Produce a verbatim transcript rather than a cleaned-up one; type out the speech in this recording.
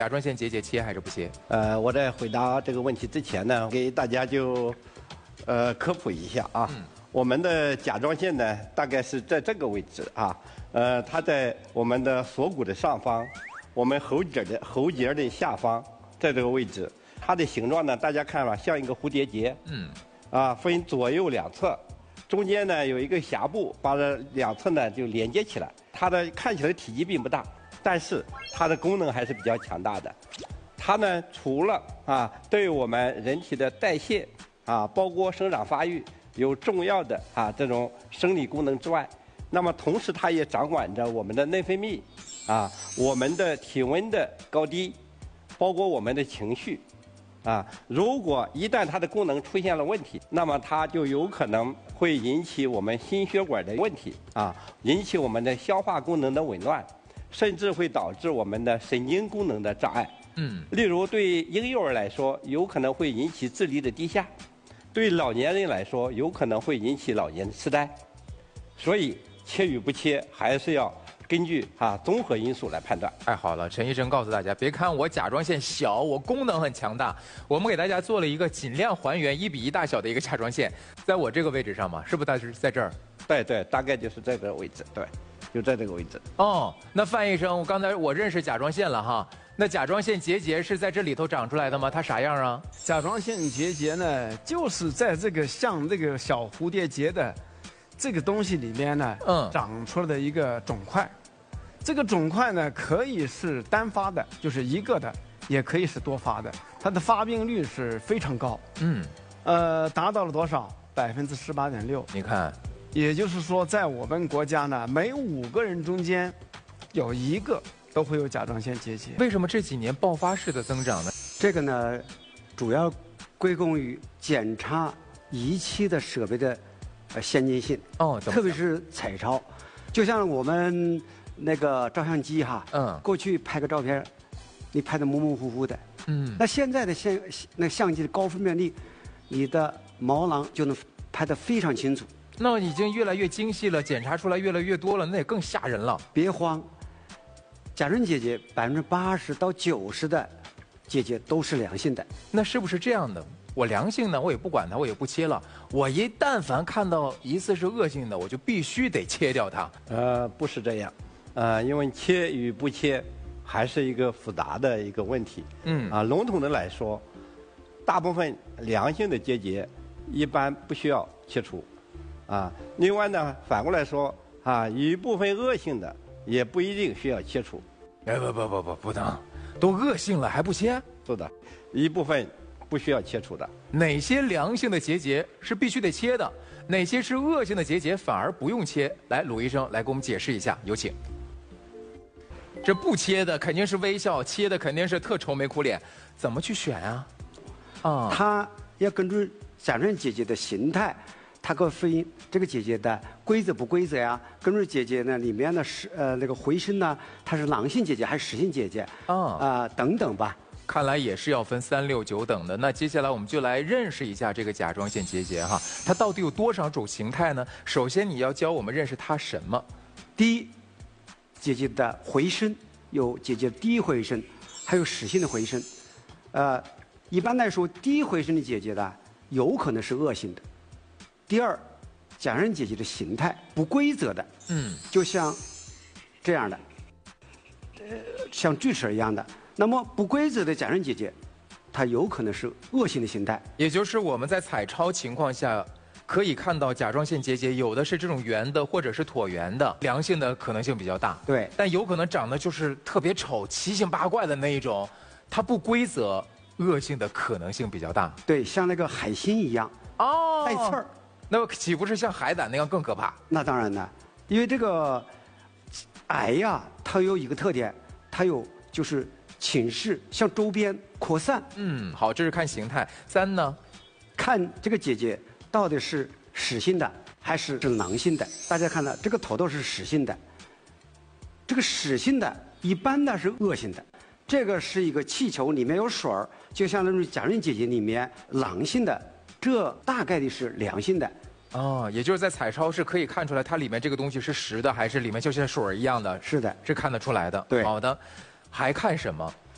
甲状腺结节切还是不切？ 呃，我在回答这个问题之前呢，给大家就呃科普一下啊。嗯、我们的甲状腺呢，大概是在这个位置啊，呃，它在我们的锁骨的上方，我们喉结的喉结的下方，在这个位置。它的形状呢，大家看吧，像一个蝴蝶结。嗯。啊，分左右两侧，中间呢有一个匣部，把这两侧呢就连接起来。它的看起来体积并不大。但是它的功能还是比较强大的，它呢除了啊对我们人体的代谢啊，包括生长发育有重要的啊这种生理功能之外，那么同时它也掌管着我们的内分泌啊，我们的体温的高低，包括我们的情绪啊。如果一旦它的功能出现了问题，那么它就有可能会引起我们心血管的问题啊，引起我们的消化功能的紊乱。甚至会导致我们的神经功能的障碍。嗯，例如对婴幼儿来说，有可能会引起智力的低下；对老年人来说，有可能会引起老年痴呆。所以切与不切，还是要根据啊综合因素来判断。 太好了，陈医生告诉大家，别看我甲状腺小，我功能很强大。我们给大家做了一个尽量还原一比一大小的一个甲状腺，在我这个位置上嘛，是不是？大致在这儿？ 对对，大概就是这个位置，对。就在这个位置哦。那范医生，我刚才我认识甲状腺了哈。那甲状腺结节是在这里头长出来的吗？它啥样啊？ 甲状腺结节呢，就是在这个像这个小蝴蝶结的这个东西里面呢，嗯，长出来的一个肿块。这个肿块呢，可以是单发的，就是一个的，也可以是多发的。它的发病率是非常高，嗯，呃，达到了多少？百分之十八点六。 你看。 也就是说，在我们国家呢，每五个人中间，有一个都会有甲状腺结节。 为什么这几年爆发式的增长呢？ 这个呢，主要归功于检查仪器的设备的呃先进性。哦，特别是彩超，就像我们那个照相机哈，嗯，过去拍个照片，你拍的模模糊糊的，嗯，那现在的相那相机的高分辨率，你的毛囊就能拍得非常清楚。 那已经越来越精细了，检查出来越来越多了，那也更吓人了。 别慌，甲状腺结节百分之八十到九十的结节都是良性的。 那是不是这样的？我良性呢，我也不管它，我也不切了。我一但凡看到疑似是恶性的，我就必须得切掉它。 呃，不是这样，呃，因为切与不切还是一个复杂的一个问题。嗯啊，笼统的来说，大部分良性的结节一般不需要切除。啊，另外呢，反过来说啊，一部分恶性的也不一定需要切除。 哎，不不不不不能，都恶性了还不切？ 是的，一部分不需要切除的。 哪些良性的结节是必须得切的？哪些是恶性的结节反而不用切？来，鲁医生来给我们解释一下，有请。这不切的肯定是微笑，切的肯定是特愁眉苦脸，怎么去选啊？ 啊，它要根据甲状腺结节的形态。它可分这个结节的规则不规则呀？根据结节呢里面的是呃那个回声呢，它是囊性结节还是实性结节啊？啊、呃、等等吧。 看来也是要分三六九等的。那接下来我们就来认识一下这个甲状腺结节哈，它到底有多少种形态呢？首先你要教我们认识它什么？ 第一，结节的回声有结节低回声，还有实性的回声。呃，一般来说，低回声的结节呢，有可能是恶性的。第二，甲状腺结节的形态不规则的，嗯，就像这样的，呃，像锯齿一样的。那么不规则的甲状腺结节，它有可能是恶性的形态。 也就是我们在彩超情况下，可以看到甲状腺结节有的是这种圆的，或者是椭圆的，良性的可能性比较大。 对， 但有可能长得就是特别丑、奇形八怪的那一种，它不规则，恶性的可能性比较大。 对，像那个海星一样，哦，带刺儿。 那岂不是像海胆那样更可怕？ 那当然了，因为这个癌呀，它有一个特点，它有就是侵蚀，向周边扩散。 嗯，好，这是看形态。三呢， 看这个结节到底是实性的还是是囊性的。大家看到这个头头是实性的，这个实性的一般呢是恶性的。这个是一个气球，里面有水儿，就像那种甲状腺结节里面囊性的。这大概率是良性的， 哦，也就是在彩超是可以看出来它里面这个东西是实的，还是里面就像水一样的？ 是的， 是看得出来的。 对， 好的，还看什么？